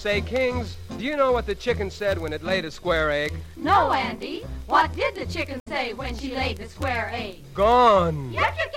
Say, Kings, do you know what the chicken said when it laid a square egg? No, Andy. What did the chicken say when she laid the square egg? Gone. Yuck,